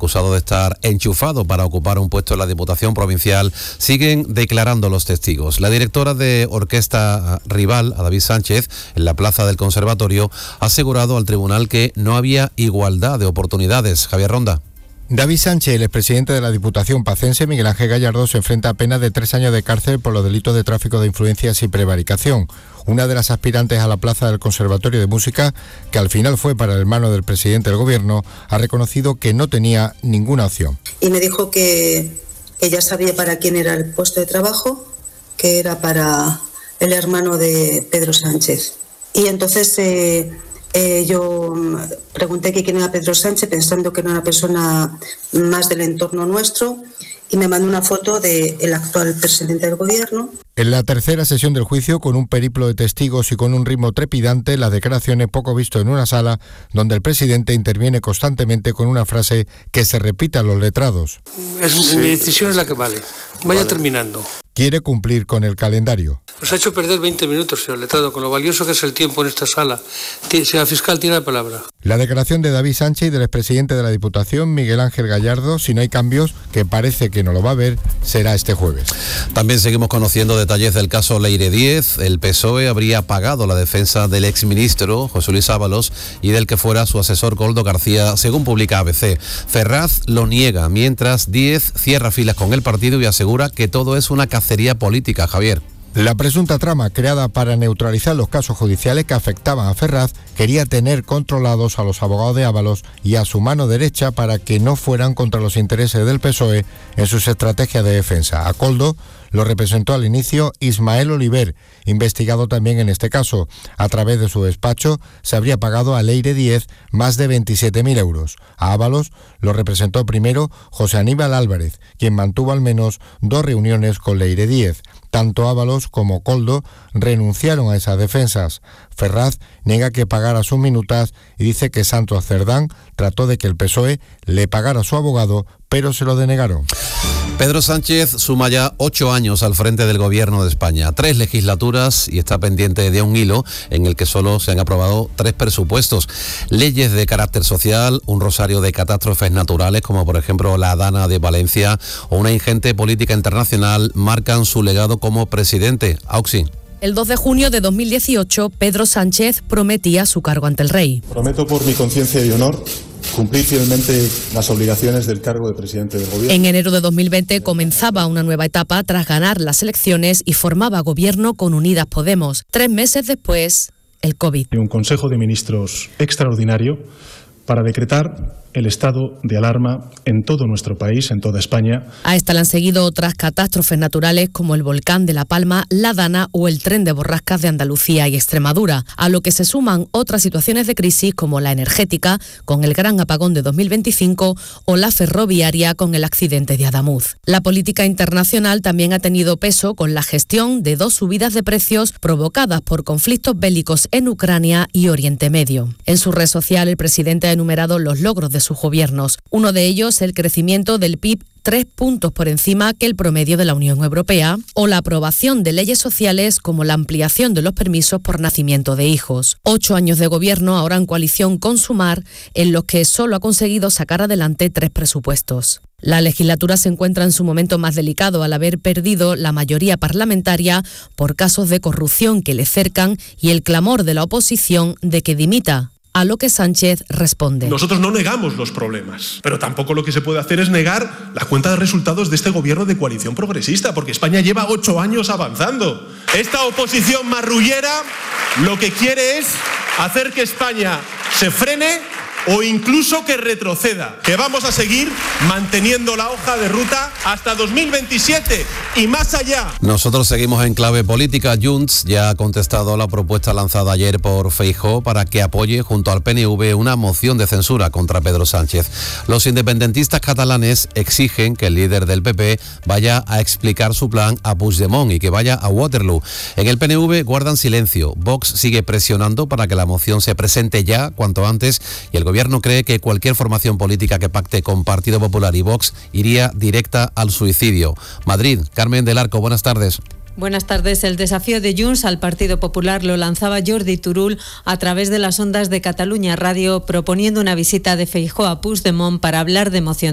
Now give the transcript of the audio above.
acusado de estar enchufado para ocupar un puesto en la Diputación Provincial, siguen declarando los testigos. La directora de orquesta rival, a David Sánchez, en la plaza del Conservatorio, ha asegurado al tribunal que no había igualdad de oportunidades. Javier Ronda. David Sánchez, el expresidente de la Diputación pacense, Miguel Ángel Gallardo, se enfrenta a penas de 3 años de cárcel por los delitos de tráfico de influencias y prevaricación. Una de las aspirantes a la plaza del Conservatorio de Música, que al final fue para el hermano del presidente del Gobierno, ha reconocido que no tenía ninguna opción. Y me dijo que ella sabía para quién era el puesto de trabajo, que era para el hermano de Pedro Sánchez. Y entonces yo pregunté que quién era Pedro Sánchez, pensando que era una persona más del entorno nuestro, y me mandó una foto del actual presidente del Gobierno. En la tercera sesión del juicio, con un periplo de testigos y con un ritmo trepidante, las declaraciones poco visto en una sala donde el presidente interviene constantemente con una frase que se repite a los letrados. Mi decisión es la que vale. Vaya terminando. Quiere cumplir con el calendario. Nos ha hecho perder 20 minutos, señor letrado, con lo valioso que es el tiempo en esta sala. Señor fiscal, tiene la palabra. La declaración de David Sánchez y del expresidente de la Diputación, Miguel Ángel Gallardo, si no hay cambios, que parece que no lo va a haber, será este jueves. También seguimos conociendo detalles del caso Leire Díez. El PSOE habría pagado la defensa del exministro José Luis Ábalos y del que fuera su asesor Koldo García, según publica ABC. Ferraz lo niega, mientras Díez cierra filas con el partido y asegura que todo es una cacería política. Javier. La presunta trama creada para neutralizar los casos judiciales que afectaban a Ferraz quería tener controlados a los abogados de Ábalos y a su mano derecha para que no fueran contra los intereses del PSOE en sus estrategias de defensa. A Koldo lo representó al inicio Ismael Oliver, investigado también en este caso. A través de su despacho se habría pagado a Leire Díez más de 27.000 euros. A Ábalos lo representó primero José Aníbal Álvarez, quien mantuvo al menos 2 reuniones con Leire Díez. Tanto Ábalos como Koldo renunciaron a esas defensas. Ferraz niega que pagara sus minutas y dice que Santos Cerdán trató de que el PSOE le pagara a su abogado, pero se lo denegaron. Pedro Sánchez suma ya 8 años al frente del Gobierno de España, 3 legislaturas, y está pendiente de un hilo en el que solo se han aprobado 3 presupuestos. Leyes de carácter social, un rosario de catástrofes naturales, como por ejemplo la Dana de Valencia, o una ingente política internacional marcan su legado como presidente. Auxi. El 2 de junio de 2018, Pedro Sánchez prometía su cargo ante el rey. Prometo por mi conciencia y honor cumplir fielmente las obligaciones del cargo de presidente del Gobierno. En enero de 2020 comenzaba una nueva etapa tras ganar las elecciones y formaba gobierno con Unidas Podemos. 3 meses después, el COVID. Un Consejo de Ministros extraordinario para decretar el estado de alarma en todo nuestro país, en toda España. A esta le han seguido otras catástrofes naturales como el volcán de La Palma, la Dana o el tren de borrascas de Andalucía y Extremadura, a lo que se suman otras situaciones de crisis como la energética, con el gran apagón de 2025, o la ferroviaria con el accidente de Adamuz. La política internacional también ha tenido peso con la gestión de 2 subidas de precios provocadas por conflictos bélicos en Ucrania y Oriente Medio. En su red social, el presidente ha enumerado los logros de sus gobiernos. Uno de ellos, el crecimiento del PIB 3 puntos por encima que el promedio de la Unión Europea, o la aprobación de leyes sociales como la ampliación de los permisos por nacimiento de hijos. 8 años de gobierno ahora en coalición con Sumar, en los que solo ha conseguido sacar adelante 3 presupuestos. La legislatura se encuentra en su momento más delicado al haber perdido la mayoría parlamentaria por casos de corrupción que le cercan y el clamor de la oposición de que dimita. A lo que Sánchez responde. Nosotros no negamos los problemas, pero tampoco lo que se puede hacer es negar la cuenta de resultados de este gobierno de coalición progresista, porque España lleva 8 años avanzando. Esta oposición marrullera lo que quiere es hacer que España se frene o incluso que retroceda, que vamos a seguir manteniendo la hoja de ruta hasta 2027 y más allá. Nosotros seguimos en clave política. Junts ya ha contestado a la propuesta lanzada ayer por Feijóo para que apoye junto al PNV una moción de censura contra Pedro Sánchez. Los independentistas catalanes exigen que el líder del PP vaya a explicar su plan a Puigdemont y que vaya a Waterloo. En el PNV guardan silencio. Vox sigue presionando para que la moción se presente ya, cuanto antes, y el Gobierno cree que cualquier formación política que pacte con Partido Popular y Vox iría directa al suicidio. Madrid, Carmen del Arco, buenas tardes. Buenas tardes. El desafío de Junts al Partido Popular lo lanzaba Jordi Turull a través de las ondas de Catalunya Radio, proponiendo una visita de Feijóo a Puigdemont para hablar de moción